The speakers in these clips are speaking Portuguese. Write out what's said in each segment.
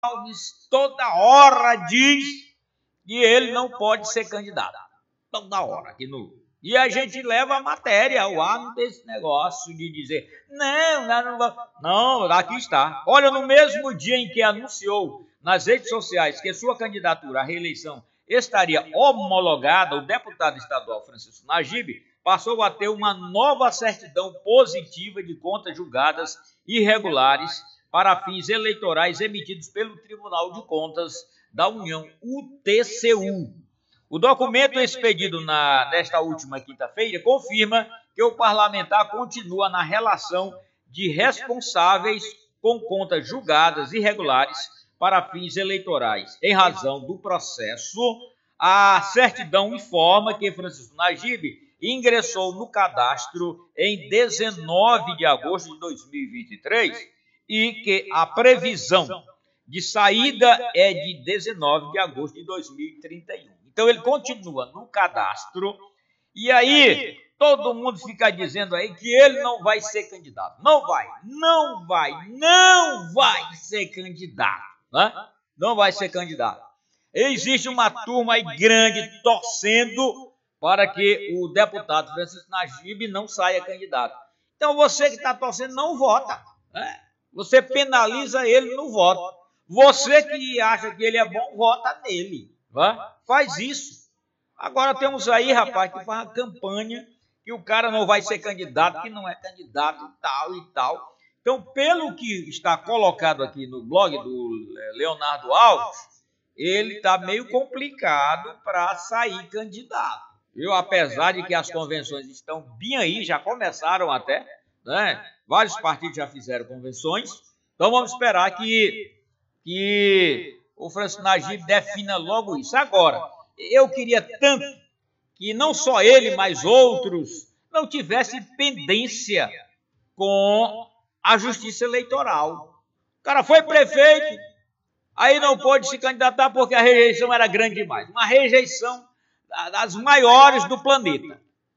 Alves toda hora diz que ele não pode ser candidato. Toda hora aqui no... E a gente leva a matéria ao ar, não tem esse negócio de dizer, não, aqui está. Olha, no mesmo dia em que anunciou nas redes sociais que sua candidatura à reeleição estaria homologada, o deputado estadual Francisco Najib passou a ter uma nova certidão positiva de contas julgadas irregulares para fins eleitorais emitidos pelo Tribunal de Contas da União, o TCU. O documento expedido nesta última quinta-feira confirma que o parlamentar continua na relação de responsáveis com contas julgadas irregulares para fins eleitorais. Em razão do processo, a certidão informa que Francisco Najib ingressou no cadastro em 19 de agosto de 2023 e que a previsão de saída é de 19 de agosto de 2031. Então, ele continua no cadastro e aí todo mundo fica dizendo aí que ele não vai ser candidato. Não vai ser candidato. Né? Não vai ser candidato. Existe uma turma aí grande torcendo para que o deputado Francisco Najib não saia candidato. Então, você que está torcendo não vota. Né? Você penaliza ele no voto. Você que acha que ele é bom, vota nele. Faz isso. Agora temos aí, rapaz, que faz uma campanha que o cara não vai ser candidato, que não é candidato e tal e tal. Então, pelo que está colocado aqui no blog do Leonardo Alves, ele está meio complicado para sair candidato. Viu? Apesar de que as convenções estão bem aí, já começaram até, né? Vários partidos já fizeram convenções. Então, vamos esperar que o Francisco Najib defina logo isso. Agora, eu queria tanto que não só ele, mas outros não tivessem pendência com a justiça eleitoral. O cara foi prefeito, aí não pôde se candidatar porque a rejeição era grande demais. Uma rejeição das maiores do planeta.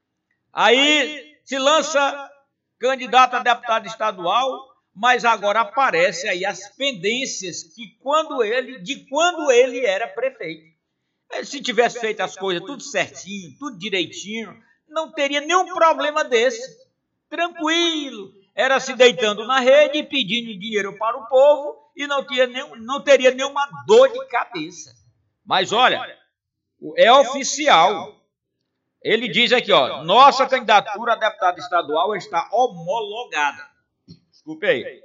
Aí se lança candidato a deputado estadual, mas agora aparece aí as pendências de quando ele era prefeito. Se tivesse feito as coisas tudo certinho, tudo direitinho, não teria nenhum problema desse. Tranquilo. Era se deitando na rede, pedindo dinheiro para o povo e não teria nenhuma dor de cabeça. Mas olha, é oficial. Ele diz aqui, ó, nossa candidatura a deputado estadual está homologada. Desculpe aí.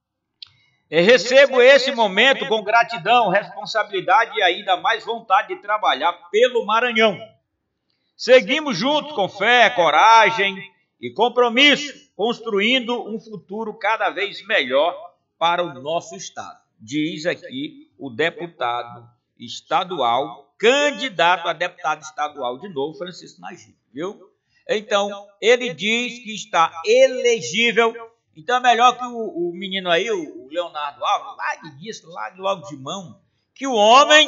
Recebo esse momento com gratidão, responsabilidade e ainda mais vontade de trabalhar pelo Maranhão. Seguimos juntos com fé, coragem e compromisso, construindo um futuro cada vez melhor para o nosso estado. Diz aqui o deputado estadual, candidato a deputado estadual de novo, Francisco Najib, viu? Então, ele diz que está elegível. Então é melhor que o menino aí, o Leonardo Alves, largue logo de mão, que o homem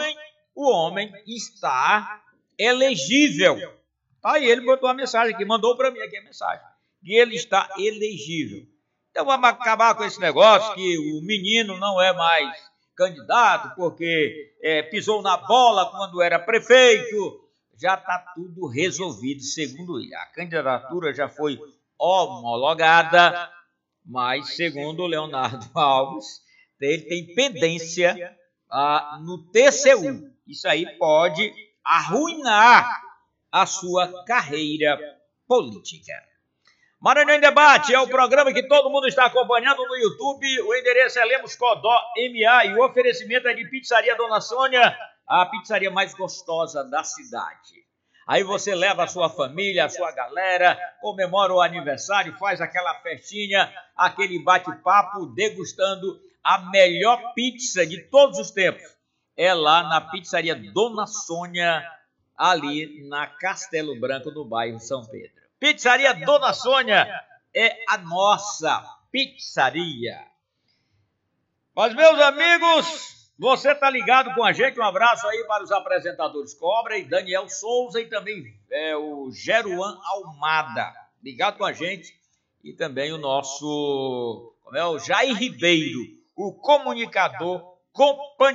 está elegível. Aí ele botou uma mensagem aqui, mandou para mim aqui a mensagem, que ele está elegível. Então vamos acabar com esse negócio que o menino não é mais candidato porque pisou na bola quando era prefeito. Já está tudo resolvido, segundo ele. A candidatura já foi homologada, mas, segundo o Leonardo Alves, ele tem pendência no TCU. Isso aí pode arruinar a sua carreira política. Maranhão em Debate é o programa que todo mundo está acompanhando no YouTube. O endereço é Lemos Codó MA e o oferecimento é de Pizzaria Dona Sônia, a pizzaria mais gostosa da cidade. Aí você leva a sua família, a sua galera, comemora o aniversário, faz aquela festinha, aquele bate-papo, degustando a melhor pizza de todos os tempos. É lá na Pizzaria Dona Sônia, ali na Castelo Branco, no bairro São Pedro. Pizzaria Dona Sônia é a nossa pizzaria. Mas, meus amigos, você está ligado com a gente? Um abraço aí para os apresentadores Cobra e Daniel Souza e também o Jeruan Almada. Ligado com a gente. E também o nosso o Jair Ribeiro, o comunicador companhia.